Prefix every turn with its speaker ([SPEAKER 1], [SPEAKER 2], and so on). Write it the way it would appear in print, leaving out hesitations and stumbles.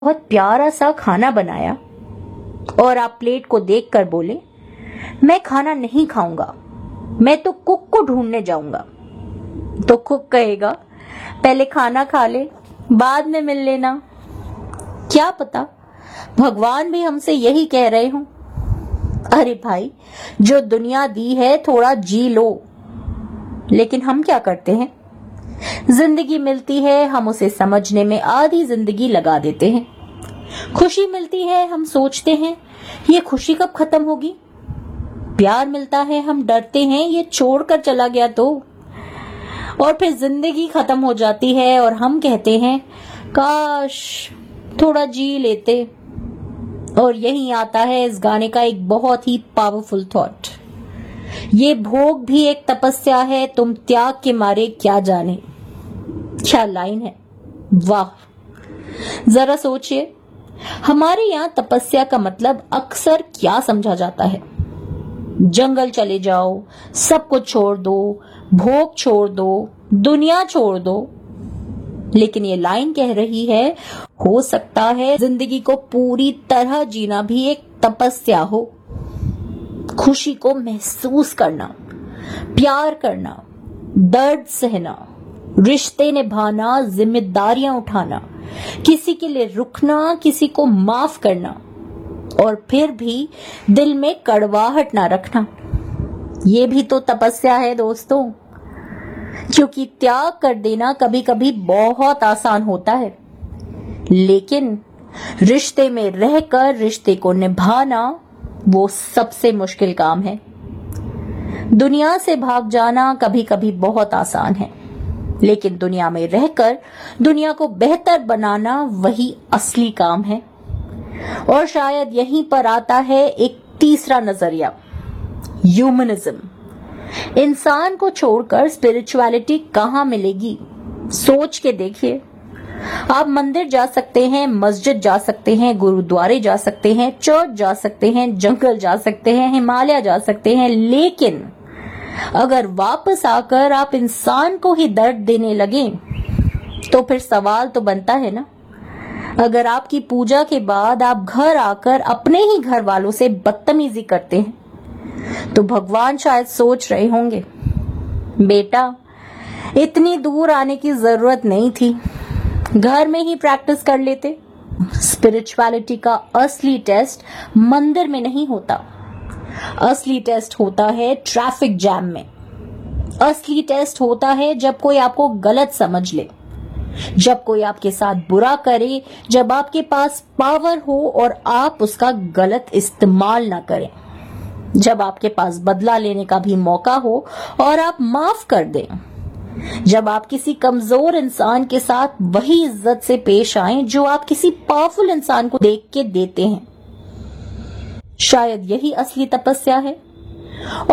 [SPEAKER 1] बहुत प्यारा सा खाना बनाया और आप प्लेट को देखकर बोले, मैं खाना नहीं खाऊंगा, मैं तो कुक को ढूंढने जाऊंगा। तो कुक कहेगा, पहले खाना खा ले, बाद में मिल लेना। क्या पता भगवान भी हमसे यही कह रहे हों। अरे भाई, जो दुनिया दी है थोड़ा जी लो। लेकिन हम क्या करते हैं, जिंदगी मिलती है, हम उसे समझने में आधी जिंदगी लगा देते हैं। खुशी मिलती है, हम सोचते हैं ये खुशी कब खत्म होगी। प्यार मिलता है, हम डरते हैं ये छोड़कर चला गया तो। और फिर जिंदगी खत्म हो जाती है और हम कहते हैं काश थोड़ा जी लेते। और यही आता है इस गाने का एक बहुत ही पावरफुल थॉट। ये भोग भी एक तपस्या है, तुम त्याग के मारे क्या जाने। क्या लाइन है, वाह। जरा सोचिए, हमारे यहाँ तपस्या का मतलब अक्सर क्या समझा जाता है। जंगल चले जाओ, सब कुछ छोड़ दो, भोग छोड़ दो, दुनिया छोड़ दो। लेकिन ये लाइन कह रही है, हो सकता है जिंदगी को पूरी तरह जीना भी एक तपस्या हो। खुशी को महसूस करना, प्यार करना, दर्द सहना, रिश्ते निभाना, जिम्मेदारियां उठाना, किसी के लिए रुकना, किसी को माफ करना, और फिर भी दिल में कड़वाहट ना रखना। ये भी तो तपस्या है दोस्तों। क्योंकि त्याग कर देना कभी कभी बहुत आसान होता है, लेकिन रिश्ते में रहकर रिश्ते को निभाना वो सबसे मुश्किल काम है। दुनिया से भाग जाना कभी कभी बहुत आसान है, लेकिन दुनिया में रहकर दुनिया को बेहतर बनाना वही असली काम है। और शायद यहीं पर आता है एक तीसरा नजरिया, ह्यूमनिज्म। इंसान को छोड़कर स्पिरिचुअलिटी कहाँ मिलेगी? सोच के देखिए। आप मंदिर जा सकते हैं, मस्जिद जा सकते हैं, गुरुद्वारे जा सकते हैं, चर्च जा सकते हैं, जंगल जा सकते हैं, हिमालय जा सकते हैं, लेकिन अगर वापस आकर आप इंसान को ही दर्द देने लगे तो फिर सवाल तो बनता है ना। अगर आपकी पूजा के बाद आप घर आकर अपने ही घर वालों से बदतमीजी करते हैं तो भगवान शायद सोच रहे होंगे, बेटा इतनी दूर आने की जरूरत नहीं थी, घर में ही प्रैक्टिस कर लेते। स्पिरिचुअलिटी का असली टेस्ट मंदिर में नहीं होता, असली टेस्ट होता है ट्रैफिक जैम में। असली टेस्ट होता है जब कोई आपको गलत समझ ले, जब कोई आपके साथ बुरा करे, जब आपके पास पावर हो और आप उसका गलत इस्तेमाल ना करें, जब आपके पास बदला लेने का भी मौका हो और आप माफ कर दें, जब आप किसी कमजोर इंसान के साथ वही इज्जत से पेश आएं जो आप किसी पावरफुल इंसान को देख के देते हैं। शायद यही असली तपस्या है।